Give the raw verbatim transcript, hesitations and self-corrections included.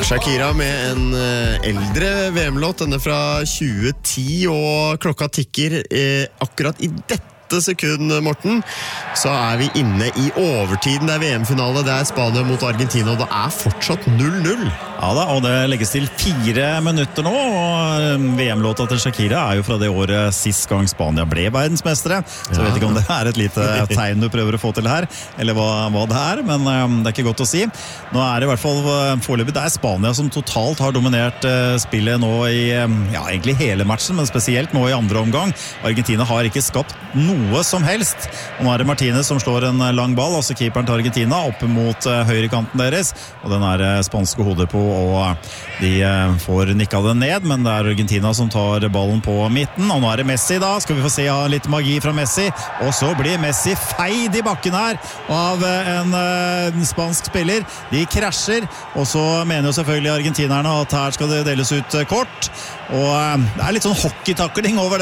Shakira med en eldre V M-låt, denne fra tjue ti, og klokka tikker eh, akkurat i dette sekund, Morten, så er vi inne i overtiden. Det er V M-finale, det er Spania mot Argentina, og det er fortsatt null null. Ja da, og det legges til fire minutter nå, og V M-låta til Shakira er jo fra det året sist gang Spania ble verdensmestere, så jeg vet ikke om det er et lite tegn du prøver å få til her, eller hva, hva det er, men um, det er ikke godt å si. Nå er det i hvert fall foreløpig, det er Spania som totalt har dominert uh, spillet nå i, um, ja, egentlig hele matchen, men spesielt nå i andre omgang. Argentina har ikke skapt noe som helst, og nå er det Martinez som slår en lang ball, altså keeperen til Argentina, opp mot uh, høyrekanten deres, og den er uh, spanske hodet på, og de uh, får nikka den ned, men det er Argentina som tar ballen på midten, og nå er det Messi da, skal vi få se ja, litt magi fra Messi, og så blir Messi feid i bakken her av uh, en uh, spansk spiller, de krasjer, og så mener jo selvfølgelig argentinerne at her skal det deles ut uh, kort, og uh, det er litt sånn hockeytakling over det.